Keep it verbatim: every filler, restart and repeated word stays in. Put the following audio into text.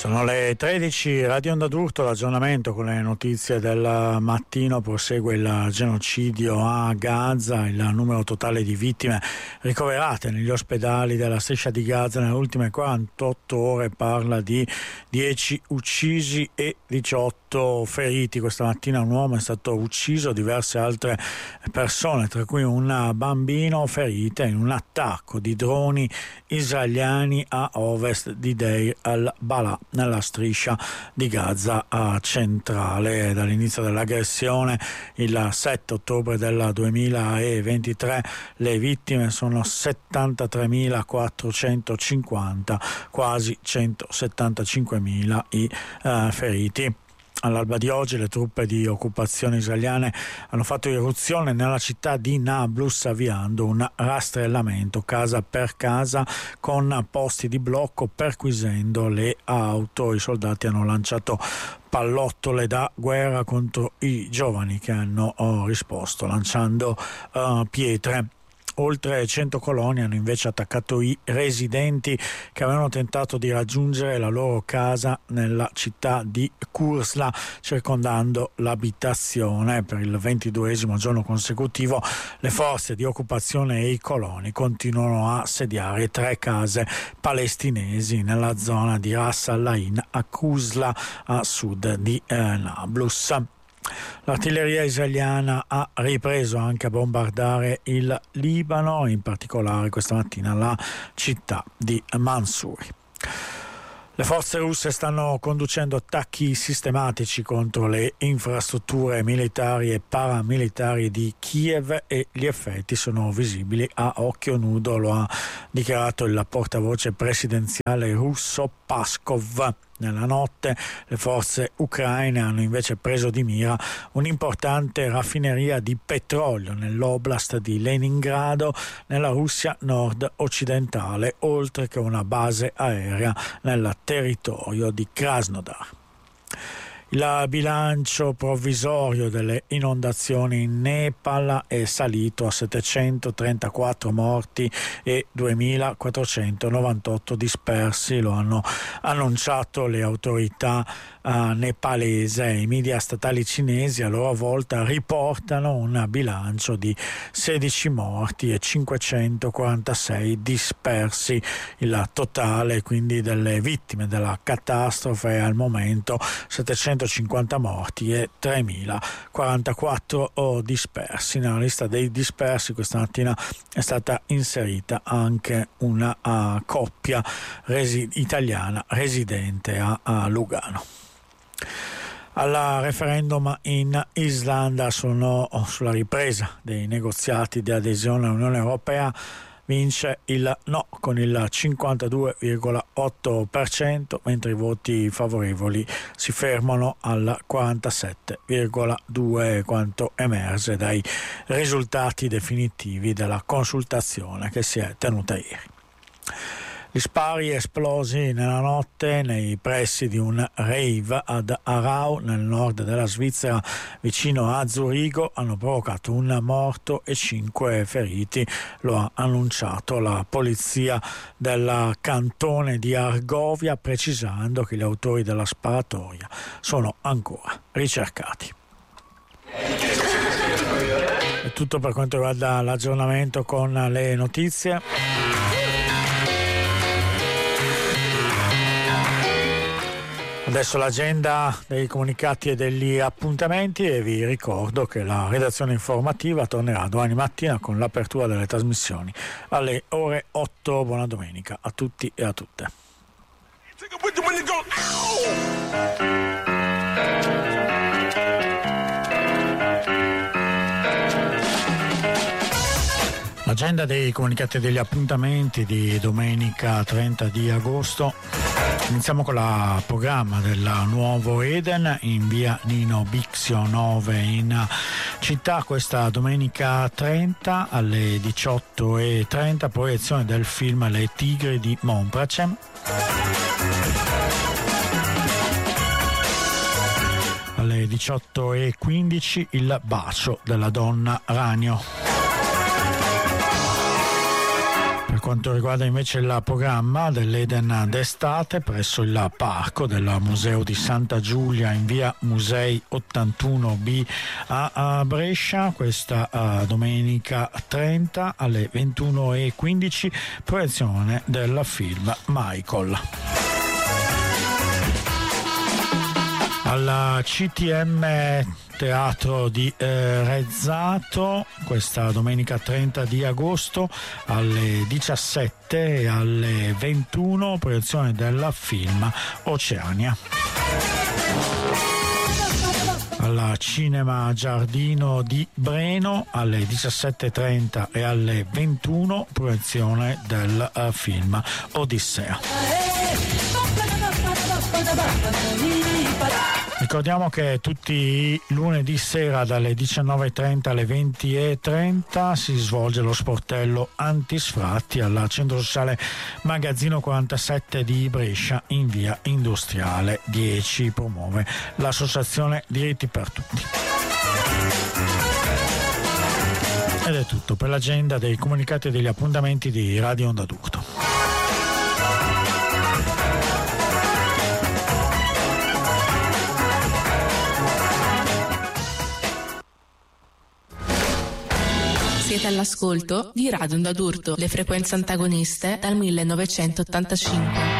Sono le tredici, Radio Onda d'Urto, l'aggiornamento con le notizie del mattino. Prosegue il genocidio a Gaza, il numero totale di vittime ricoverate negli ospedali della striscia di Gaza nelle ultime quarantotto ore parla di dieci uccisi e diciotto feriti. Questa mattina un uomo è stato ucciso, diverse altre persone, tra cui un bambino, ferite in un attacco di droni israeliani a ovest di Deir al-Balah, nella striscia di Gaza centrale. Dall'inizio dell'aggressione il sette ottobre del duemilaventitré le vittime sono settantatremilaquattrocentocinquanta, quasi centosettantacinquemila i uh, feriti. All'alba di oggi le truppe di occupazione israeliane hanno fatto irruzione nella città di Nablus, avviando un rastrellamento casa per casa con posti di blocco, perquisendo le auto. I soldati hanno lanciato pallottole da guerra contro i giovani che hanno oh, risposto lanciando uh, pietre. Oltre cento coloni hanno invece attaccato i residenti che avevano tentato di raggiungere la loro casa nella città di Kursla, circondando l'abitazione. Per il ventiduesimo giorno consecutivo le forze di occupazione e i coloni continuano a assediare tre case palestinesi nella zona di Ras al-Ain a Kusla, a sud di eh, Nablus. L'artiglieria israeliana ha ripreso anche a bombardare il Libano, in particolare questa mattina la città di Mansouri. Le forze russe stanno conducendo attacchi sistematici contro le infrastrutture militari e paramilitari di Kiev e gli effetti sono visibili a occhio nudo, lo ha dichiarato il portavoce presidenziale russo Peskov. Nella notte le forze ucraine hanno invece preso di mira un'importante raffineria di petrolio nell'oblast di Leningrado, nella Russia nord-occidentale, oltre che una base aerea nel territorio di Krasnodar. Il bilancio provvisorio delle inondazioni in Nepal è salito a settecentotrentaquattro morti e duemilaquattrocentonovantotto dispersi, lo hanno annunciato le autorità uh, nepalese. I media statali cinesi a loro volta riportano un bilancio di sedici morti e cinquecentoquarantasei dispersi. Il totale quindi delle vittime della catastrofe è al momento settecentocinquanta morti e tremilaquarantaquattro dispersi. Nella lista dei dispersi questa mattina è stata inserita anche una uh, coppia resi- italiana residente a, a Lugano. Al referendum in Islanda sono sulla ripresa dei negoziati di adesione all'Unione Europea. Vince il no con il cinquantadue virgola otto per cento, mentre i voti favorevoli si fermano al quarantasette virgola due per cento, quanto emerge dai risultati definitivi della consultazione che si è tenuta ieri. Gli spari esplosi nella notte nei pressi di un rave ad Aarau, nel nord della Svizzera, vicino a Zurigo, hanno provocato un morto e cinque feriti. Lo ha annunciato la polizia del cantone di Argovia, precisando che gli autori della sparatoria sono ancora ricercati. È tutto per quanto riguarda l'aggiornamento con le notizie. Adesso l'agenda dei comunicati e degli appuntamenti, e vi ricordo che la redazione informativa tornerà domani mattina con l'apertura delle trasmissioni alle ore otto. Buona domenica a tutti e a tutte. L'agenda dei comunicati e degli appuntamenti di domenica trenta di agosto. Iniziamo con la programma del Nuovo Eden in via Nino Bixio nove in città. Questa domenica trenta alle diciotto e trenta proiezione del film Le Tigri di Monpracem. Alle diciotto e quindici Il bacio della donna ragno. Per quanto riguarda invece il programma dell'Eden d'estate presso il parco del Museo di Santa Giulia in via Musei ottantuno B a, a Brescia, questa uh, domenica trenta alle ventuno e quindici, proiezione del film Michael. Alla C T M Teatro di eh, Rezzato questa domenica trenta di agosto alle diciassette e alle ventuno, proiezione del film Oceania. Alla Cinema Giardino di Breno alle diciassette e trenta e alle ventuno, proiezione del uh, film Odissea. Ricordiamo che tutti i lunedì sera dalle diciannove e trenta alle venti e trenta si svolge lo sportello antisfratti al centro sociale Magazzino quarantasette di Brescia in via Industriale dieci, promuove l'associazione Diritti per Tutti. Ed è tutto per l'agenda dei comunicati e degli appuntamenti di Radio Onda d'Urto. Siete all'ascolto di Radio Onda d'Urto, le frequenze antagoniste dal millenovecentottantacinque.